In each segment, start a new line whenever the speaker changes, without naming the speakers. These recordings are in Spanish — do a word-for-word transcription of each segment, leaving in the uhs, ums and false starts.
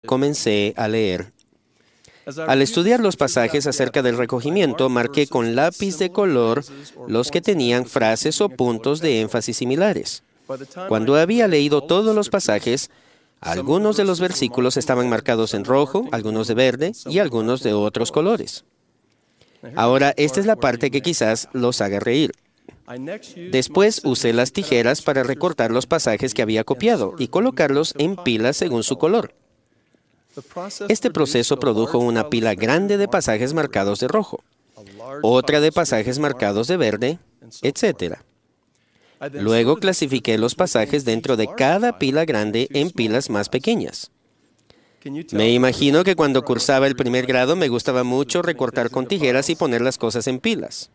comencé a leer. Al estudiar los pasajes acerca del recogimiento, marqué con lápiz de color los que tenían frases o puntos de énfasis similares. Cuando había leído todos los pasajes, algunos de los versículos estaban marcados en rojo, algunos de verde y algunos de otros colores. Ahora, esta es la parte que quizás los haga reír. Después usé las tijeras para recortar los pasajes que había copiado y colocarlos en pilas según su color. Este proceso produjo una pila grande de pasajes marcados de rojo, otra de pasajes marcados de verde, etcétera. Luego clasifiqué los pasajes dentro de cada pila grande en pilas más pequeñas. Me imagino que cuando cursaba el primer grado me gustaba mucho recortar con tijeras y poner las cosas en pilas.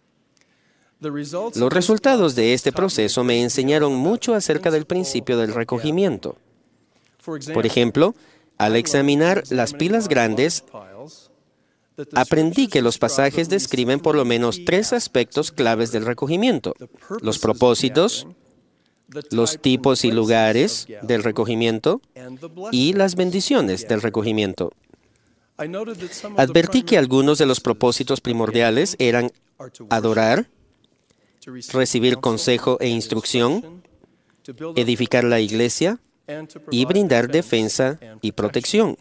Los resultados de este proceso me enseñaron mucho acerca del principio del recogimiento. Por ejemplo, al examinar las pilas grandes, aprendí que los pasajes describen por lo menos tres aspectos claves del recogimiento: los propósitos, los tipos y lugares del recogimiento y las bendiciones del recogimiento. Advertí que algunos de los propósitos primordiales eran adorar, recibir consejo e instrucción, edificar la iglesia y brindar defensa y protección.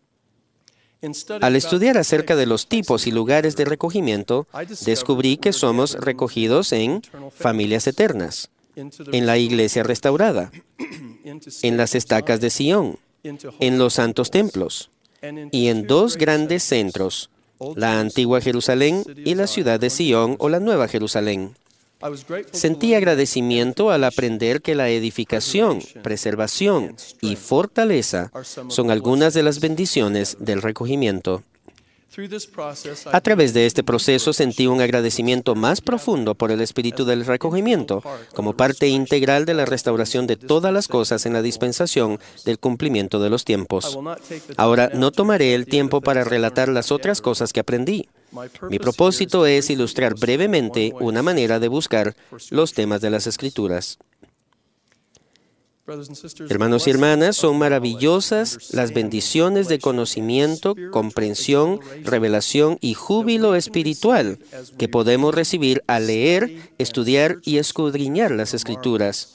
Al estudiar acerca de los tipos y lugares de recogimiento, descubrí que somos recogidos en familias eternas, en la iglesia restaurada, en las estacas de Sión, en los santos templos y en dos grandes centros, la antigua Jerusalén y la ciudad de Sión o la nueva Jerusalén. Sentí agradecimiento al aprender que la edificación, preservación y fortaleza son algunas de las bendiciones del recogimiento. A través de este proceso sentí un agradecimiento más profundo por el espíritu del recogimiento, como parte integral de la restauración de todas las cosas en la dispensación del cumplimiento de los tiempos. Ahora, no tomaré el tiempo para relatar las otras cosas que aprendí. Mi propósito es ilustrar brevemente una manera de buscar los temas de las Escrituras. Hermanos y hermanas, son maravillosas las bendiciones de conocimiento, comprensión, revelación y júbilo espiritual que podemos recibir al leer, estudiar y escudriñar las Escrituras.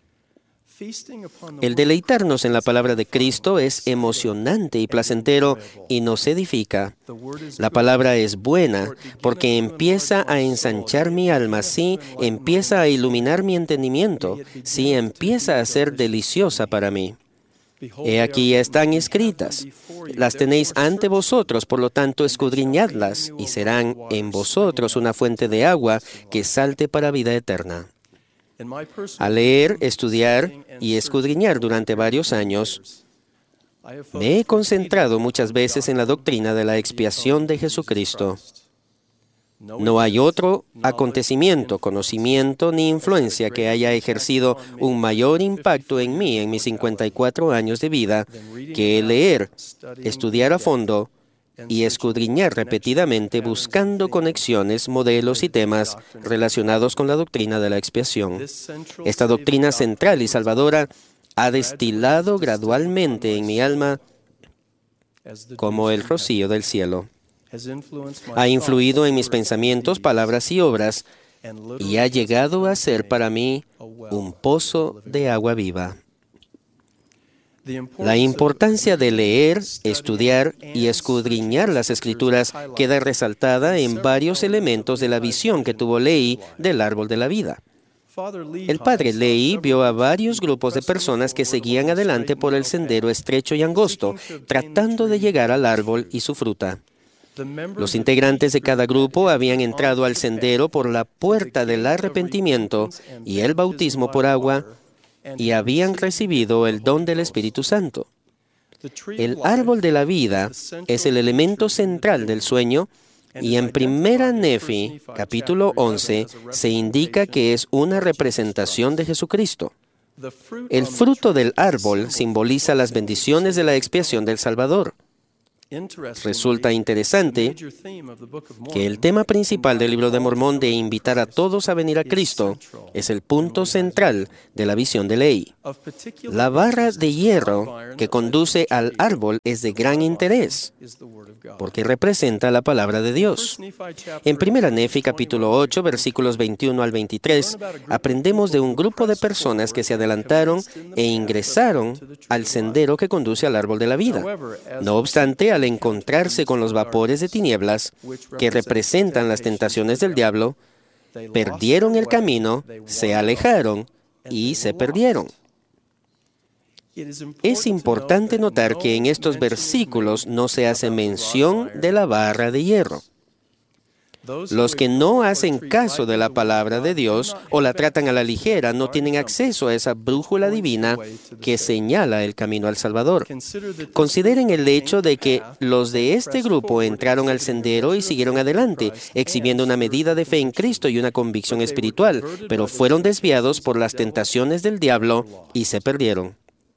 El deleitarnos en la palabra de Cristo es emocionante y placentero y nos edifica. La palabra es buena porque empieza a ensanchar mi alma, sí, empieza a iluminar mi entendimiento, sí, empieza a ser deliciosa para mí. He aquí están escritas. Las tenéis ante vosotros, por lo tanto escudriñadlas, y serán en vosotros una fuente de agua que salte para vida eterna. Al leer, estudiar y escudriñar durante varios años, me he concentrado muchas veces en la doctrina de la expiación de Jesucristo. No hay otro acontecimiento, conocimiento ni influencia que haya ejercido un mayor impacto en mí en mis cincuenta y cuatro años de vida que el leer, estudiar a fondo y escudriñar repetidamente buscando conexiones, modelos y temas relacionados con la doctrina de la expiación. Esta doctrina central y salvadora ha destilado gradualmente en mi alma como el rocío del cielo. Ha influido en mis pensamientos, palabras y obras y ha llegado a ser para mí un pozo de agua viva. La importancia de leer, estudiar y escudriñar las Escrituras queda resaltada en varios elementos de la visión que tuvo Lehi del árbol de la vida. El padre Lehi vio a varios grupos de personas que seguían adelante por el sendero estrecho y angosto, tratando de llegar al árbol y su fruta. Los integrantes de cada grupo habían entrado al sendero por la puerta del arrepentimiento y el bautismo por agua, y habían recibido el don del Espíritu Santo. El árbol de la vida es el elemento central del sueño, y en Primera Nefi, capítulo once, se indica que es una representación de Jesucristo. El fruto del árbol simboliza las bendiciones de la expiación del Salvador. Resulta interesante que el tema principal del Libro de Mormón de invitar a todos a venir a Cristo es el punto central de la visión de ley. La barra de hierro que conduce al árbol es de gran interés porque representa la palabra de Dios. En primera Nefi capítulo ocho, versículos veintiuno al veintitrés, aprendemos de un grupo de personas que se adelantaron e ingresaron al sendero que conduce al árbol de la vida. No obstante, al encontrarse con los vapores de tinieblas que representan las tentaciones del diablo, perdieron el camino, se alejaron y se perdieron. Es importante notar que en estos versículos no se hace mención de la barra de hierro. Los que no hacen caso de la palabra de Dios o la tratan a la ligera no tienen acceso a esa brújula divina que señala el camino al Salvador. Consideren el hecho de que los de este grupo entraron al sendero y siguieron adelante, exhibiendo una medida de fe en Cristo y una convicción espiritual, pero fueron desviados por las tentaciones del diablo y se perdieron.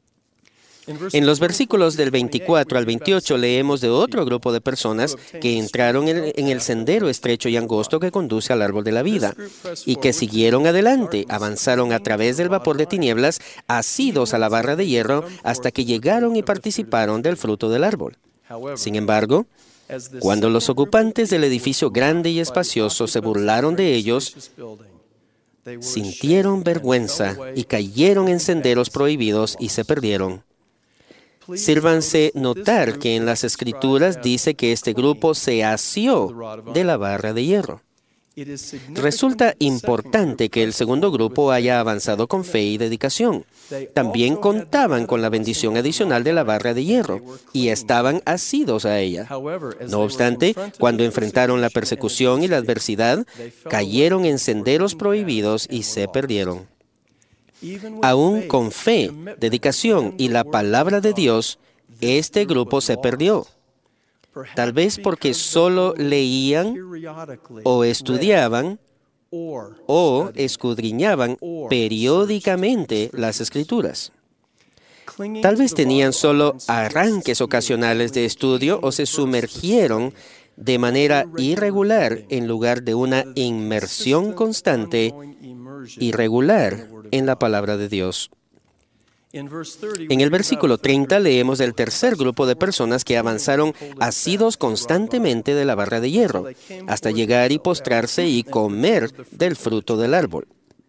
En los versículos del veinticuatro al veintiocho leemos de otro grupo de personas que entraron en, en el sendero estrecho y angosto que conduce al árbol de la vida y que siguieron adelante, avanzaron a través del vapor de tinieblas, asidos a la barra de hierro, hasta que llegaron y participaron del fruto del árbol. Sin embargo, cuando los ocupantes del edificio grande y espacioso se burlaron de ellos, sintieron vergüenza y cayeron en senderos prohibidos y se perdieron. Sírvanse notar que en las Escrituras dice que este grupo se asió de la barra de hierro. Resulta importante que el segundo grupo haya avanzado con fe y dedicación. También contaban con la bendición adicional de la barra de hierro y estaban asidos a ella. No obstante, cuando enfrentaron la persecución y la adversidad, cayeron en senderos prohibidos y se perdieron. Aún con fe, dedicación y la palabra de Dios, este grupo se perdió. Tal vez porque solo leían o estudiaban o escudriñaban periódicamente las Escrituras. Tal vez tenían solo arranques ocasionales de estudio o se sumergieron de manera irregular en lugar de una inmersión constante y regular en la palabra de Dios. En el versículo treinta leemos del tercer grupo de personas que avanzaron asidos constantemente de la barra de hierro, hasta llegar y postrarse y comer del fruto del árbol.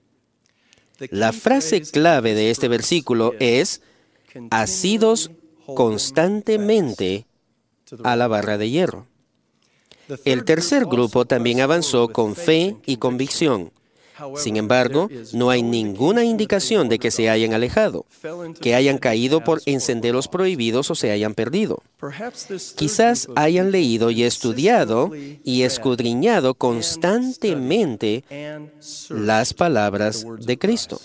La frase clave de este versículo es asidos constantemente a la barra de hierro. El tercer grupo también avanzó con fe y convicción. Sin embargo, no hay ninguna indicación de que se hayan alejado, que hayan caído por en senderos prohibidos o se hayan perdido. Quizás hayan leído y estudiado y escudriñado constantemente las palabras de Cristo.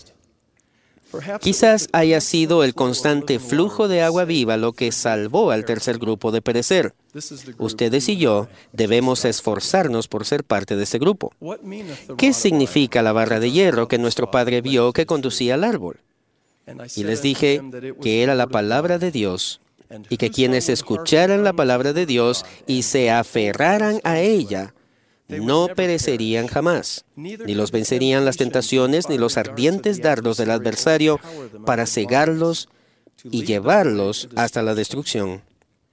Quizás haya sido el constante flujo de agua viva lo que salvó al tercer grupo de perecer. Ustedes y yo debemos esforzarnos por ser parte de ese grupo. ¿Qué significa la barra de hierro que nuestro padre vio que conducía al árbol? Y les dije que era la palabra de Dios y que quienes escucharan la palabra de Dios y se aferraran a ella, no perecerían jamás, ni los vencerían las tentaciones ni los ardientes dardos del adversario para cegarlos y llevarlos hasta la destrucción.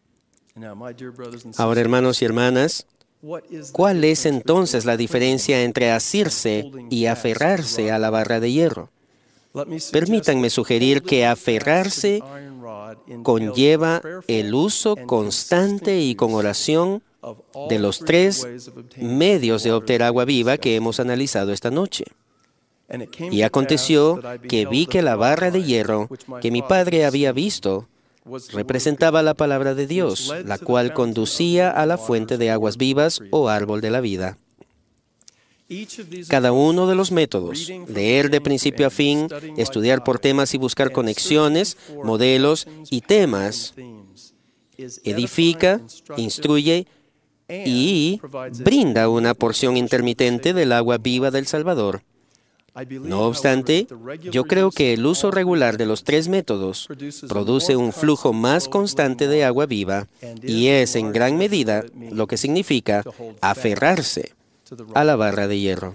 Ahora, hermanos y hermanas, ¿cuál es entonces la diferencia entre asirse y aferrarse a la barra de hierro? Permítanme sugerir que aferrarse conlleva el uso constante y con oración de los tres medios de obtener agua viva que hemos analizado esta noche. Y aconteció que vi que la barra de hierro que mi padre había visto representaba la palabra de Dios, la cual conducía a la fuente de aguas vivas o árbol de la vida. Cada uno de los métodos, leer de principio a fin, estudiar por temas y buscar conexiones, modelos y temas, edifica, instruye y brinda una porción intermitente del agua viva del Salvador. No obstante, yo creo que el uso regular de los tres métodos produce un flujo más constante de agua viva y es en gran medida lo que significa aferrarse a la barra de hierro.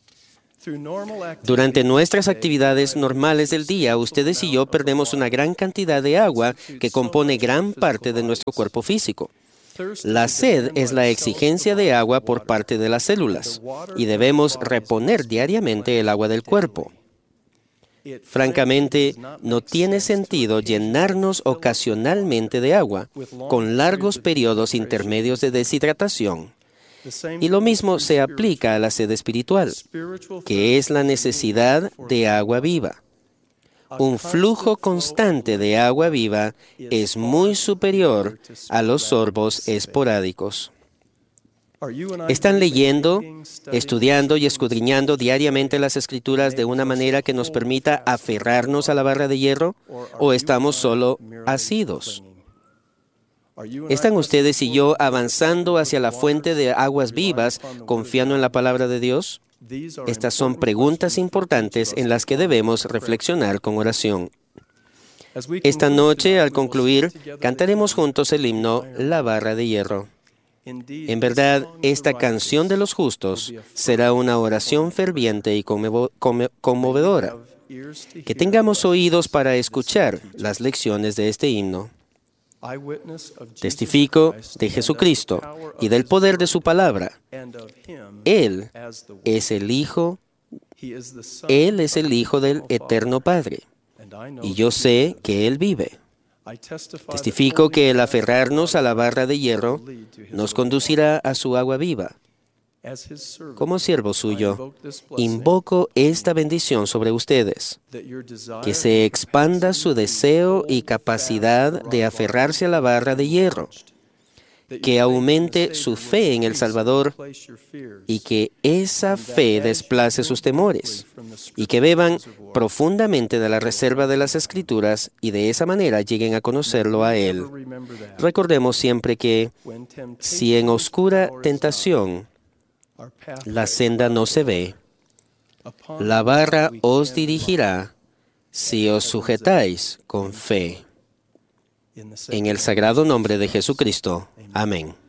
Durante nuestras actividades normales del día, ustedes y yo perdemos una gran cantidad de agua que compone gran parte de nuestro cuerpo físico. La sed es la exigencia de agua por parte de las células y debemos reponer diariamente el agua del cuerpo. Francamente, no tiene sentido llenarnos ocasionalmente de agua con largos periodos intermedios de deshidratación. Y lo mismo se aplica a la sed espiritual, que es la necesidad de agua viva. Un flujo constante de agua viva es muy superior a los sorbos esporádicos. ¿Están leyendo, estudiando y escudriñando diariamente las Escrituras de una manera que nos permita aferrarnos a la barra de hierro? ¿O estamos solo asidos? ¿Están ustedes y yo avanzando hacia la fuente de aguas vivas, confiando en la palabra de Dios? Estas son preguntas importantes en las que debemos reflexionar con oración. Esta noche, al concluir, cantaremos juntos el himno La barra de hierro. En verdad, esta canción de los justos será una oración ferviente y conmovo- conmo- conmovedora. Que tengamos oídos para escuchar las lecciones de este himno. Testifico de Jesucristo y del poder de su palabra. Él es el Hijo, Él es el Hijo del Eterno Padre, y yo sé que Él vive. Testifico que el aferrarnos a la barra de hierro nos conducirá a su agua viva. Como siervo suyo, invoco esta bendición sobre ustedes, que se expanda su deseo y capacidad de aferrarse a la barra de hierro, que aumente su fe en el Salvador y que esa fe desplace sus temores, y que beban profundamente de la reserva de las Escrituras y de esa manera lleguen a conocerlo a Él. Recordemos siempre que si en oscura tentación la senda no se ve, la barra os dirigirá si os sujetáis con fe. En el sagrado nombre de Jesucristo. Amén.